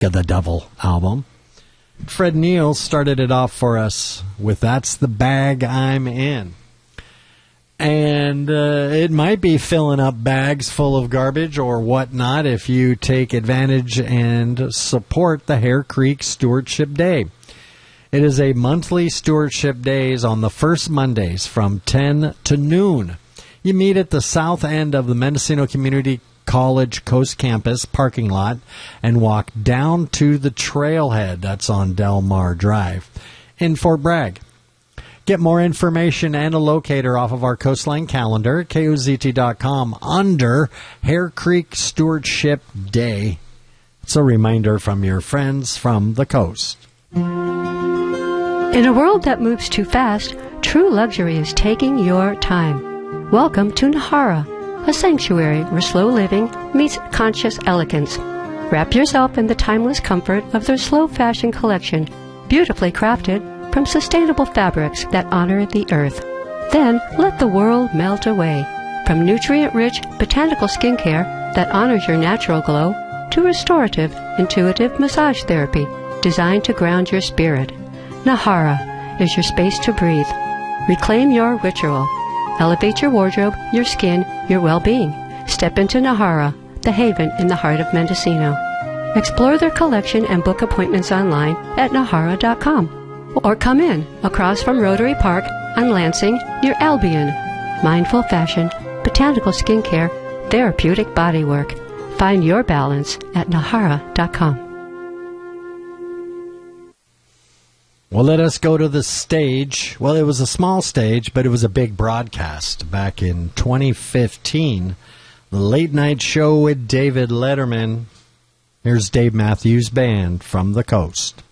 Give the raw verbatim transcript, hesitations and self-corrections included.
of the Devil album. Fred Neil started it off for us with That's the Bag I'm In. And uh, it might be filling up bags full of garbage or whatnot if you take advantage and support the Hare Creek Stewardship Day. It is a monthly stewardship days on the first Mondays from ten to noon. You meet at the south end of the Mendocino Community College Coast Campus parking lot and walk down to the trailhead that's on Del Mar Drive in Fort Bragg. Get more information and a locator off of our Coastline calendar at K O Z T dot com under Hare Creek Stewardship Day. It's a reminder from your friends from the coast. In a world that moves too fast, true luxury is taking your time. Welcome to Nahara, a sanctuary where slow living meets conscious elegance. Wrap yourself in the timeless comfort of their slow fashion collection, beautifully crafted from sustainable fabrics that honor the earth. Then let the world melt away. From nutrient-rich botanical skincare that honors your natural glow to restorative, intuitive massage therapy designed to ground your spirit. Nahara is your space to breathe. Reclaim your ritual. Elevate your wardrobe, your skin, your well-being. Step into Nahara, the haven in the heart of Mendocino. Explore their collection and book appointments online at Nahara dot com. Or come in across from Rotary Park on Lansing near Albion. Mindful fashion, botanical skincare, therapeutic bodywork. Find your balance at Nahara dot com. Well, let us go to the stage. Well, it was a small stage, but it was a big broadcast back in twenty fifteen. The Late Night Show with David Letterman. Here's Dave Matthews Band from the coast.